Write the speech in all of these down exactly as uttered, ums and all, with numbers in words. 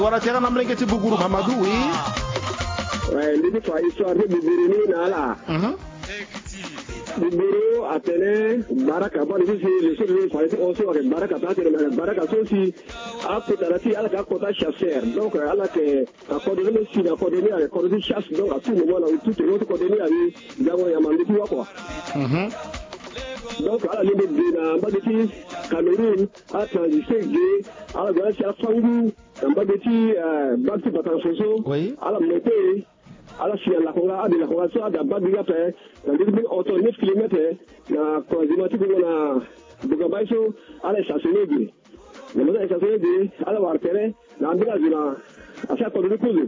Voilà, terrain n'amène que Bougourou Mamadou, oui. Ouais, l'idée fois histoire de Bougourou là. Bougourou a tenu Baraka, bon, ici le seul lieu fallait aussi avec Baraka, Baraka aussi a peut-être à la côte chasseur. Donc, à la que a coordonné aussi, a coordonné avec coordonné chasse, donc à tout moment là où tout est autre coordonné avec Dago Yamandi, tu vois quoi. Donc, à la limite de la Mbadeti, Cameroun, a transité à la Galaxia Fangou, Mbadeti, Bati Batansoso, à la montée, à la Sierra La Conga, à la Conga, à la Badiga, dans les autres neuf kilomètres, la Croisimatique, la Bugabaiso, à la Chassenegui. Le modèle Chassenegui, à la Wartere, la Mbila, à sa Kodokulu,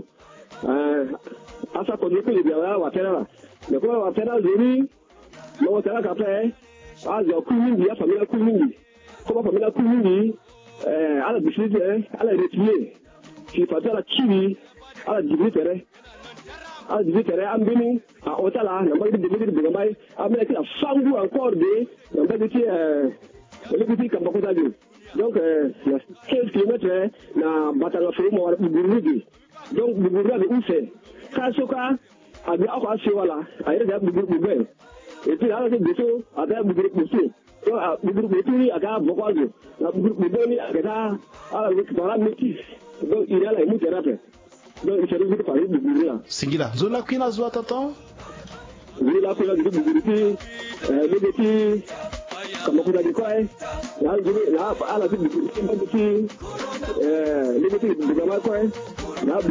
à sa Kodokulu, à la Watera. Le quoi Watera, Zuri, le Watera Capé, à la Koumingi, à la famille Koumingi. Comment famille Koumingi, à la Bichette, à la Rétilier, qui passe à la Chili, à la Divitere, à la Divitere, à Mbini, à Otala, n'a pas été débuté de Bougamay, à mettre la Fangou encore de, n'a pas été, le petit Kambakotadio. Donc, quinze kilomètres, na Batala Foumo, à Bougourou. Donc, Bougourou de où c'est? Kasoka, à bien avoir ce voilà, à y aller Bougourou. Et puis, à la Bougourou, à la Bougourou. Donc, à Bougourou, à la Bougourou, à Bougourou, à la Métis. Donc, il y a la Mouterapé. Donc, il s'agit de parler de Bougourou. Singila, Zola Kina Zoa Tatan? Oui, là, pour la Bougourou, le petit. Comme on a dit quoi, là, à la ville de Bougourou, les petits de Gamma, là,